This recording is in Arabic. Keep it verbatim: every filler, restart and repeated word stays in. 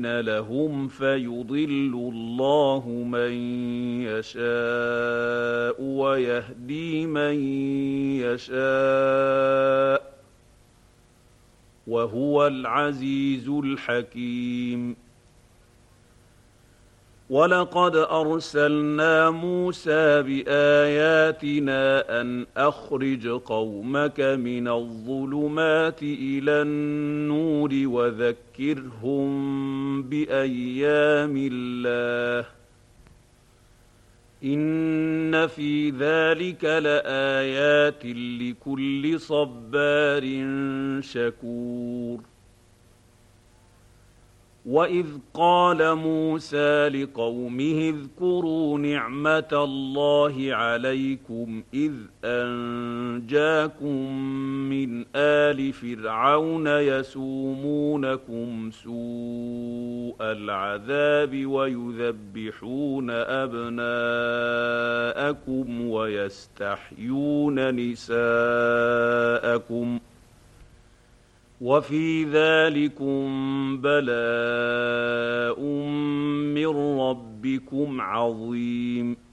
لهم فيضل الله من يشاء ويهدي من يشاء وهو العزيز الحكيم. ولقد أرسلنا موسى بآياتنا أن أخرج قومك من الظلمات إلى النور وذكرهم بأيام الله إن في ذلك لآيات لكل صبار شكور. وإذ قال موسى لقومه اذكروا نعمة الله عليكم إذ أنجاكم من آل فرعون يسومونكم سوء العذاب ويذبحون أبناءكم ويستحيون نساءكم وفي ذلكم بلاء من ربكم عظيم.